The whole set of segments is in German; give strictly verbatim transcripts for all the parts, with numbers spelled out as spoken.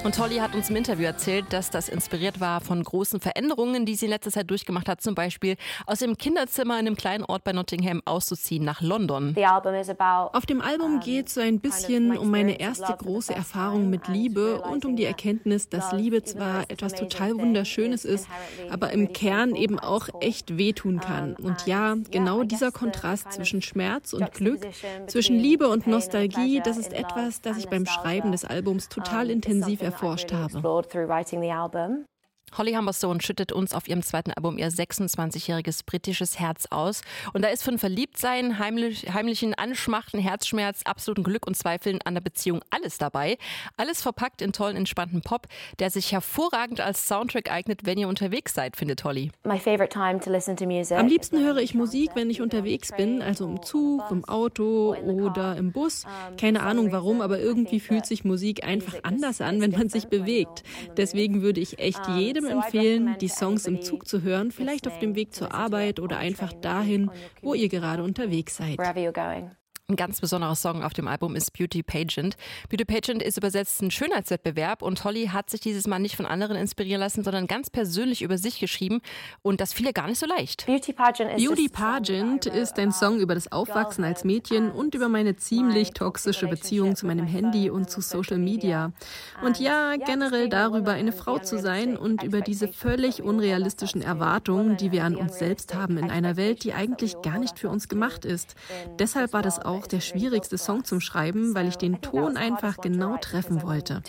Und Holly hat uns im Interview erzählt, dass das inspiriert war von großen Veränderungen, die sie in letzter Zeit durchgemacht hat. Zum Beispiel aus dem Kinderzimmer in einem kleinen Ort bei Nottingham auszuziehen nach London. Auf dem Album geht es so ein bisschen um meine erste große Erfahrung mit Liebe und um die Erkenntnis, dass Liebe zwar etwas total Wunderschönes ist, aber im Kern eben auch echt wehtun kann. Und ja, genau dieser Kontrast zwischen Schmerz und Glück, zwischen Liebe und Nostalgie, das ist etwas, das ich beim Schreiben des Albums total intensiv erforscht habe. Holly Humberstone schüttet uns auf ihrem zweiten Album ihr sechsundzwanzigjähriges britisches Herz aus. Und da ist von Verliebtsein, heimlich, heimlichen Anschmachten, Herzschmerz, absoluten Glück und Zweifeln an der Beziehung alles dabei. Alles verpackt in tollen, entspannten Pop, der sich hervorragend als Soundtrack eignet, wenn ihr unterwegs seid, findet Holly. Am liebsten höre ich Musik, wenn ich unterwegs bin, also im Zug, im Auto oder im Bus. Keine Ahnung warum, aber irgendwie fühlt sich Musik einfach anders an, wenn man sich bewegt. Deswegen würde ich echt jedem empfehlen, die Songs im Zug zu hören, vielleicht auf dem Weg zur Arbeit oder einfach dahin, wo ihr gerade unterwegs seid. Ein ganz besonderer Song auf dem Album ist Beauty Pageant. Beauty Pageant ist übersetzt ein Schönheitswettbewerb und Holly hat sich dieses Mal nicht von anderen inspirieren lassen, sondern ganz persönlich über sich geschrieben und das fiel ihr gar nicht so leicht. Beauty Pageant ist ein Song über das Aufwachsen als Mädchen und über meine ziemlich toxische Beziehung zu meinem Handy und zu Social Media. Und ja, generell darüber, eine Frau zu sein und über diese völlig unrealistischen Erwartungen, die wir an uns selbst haben in einer Welt, die eigentlich gar nicht für uns gemacht ist. Deshalb war das auch auch der schwierigste Song zum Schreiben, weil ich den Ton einfach genau treffen wollte.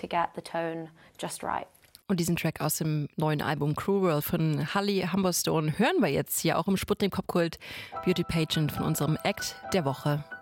Und diesen Track aus dem neuen Album Cruel von Holly Humberstone hören wir jetzt hier auch im Sputnik Popkult. Beauty Pageant von unserem Act der Woche.